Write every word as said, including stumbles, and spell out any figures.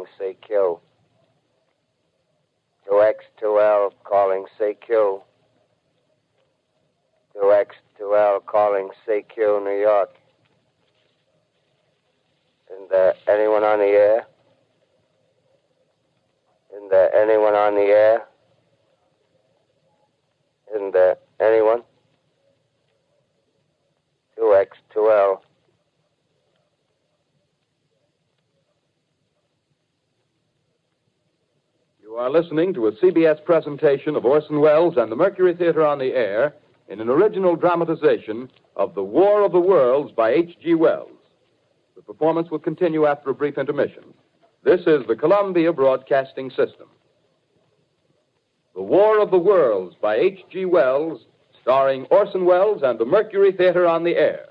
C Q. two X two L calling C Q. two X two L calling C Q, New York. Isn't there anyone on the air? Isn't there anyone on the air? Isn't there anyone? two X two L. You are listening to a C B S presentation of Orson Welles and the Mercury Theater on the Air in an original dramatization of The War of the Worlds by H G Wells. The performance will continue after a brief intermission. This is the Columbia Broadcasting System. The War of the Worlds by H G Wells, starring Orson Welles and the Mercury Theater on the Air.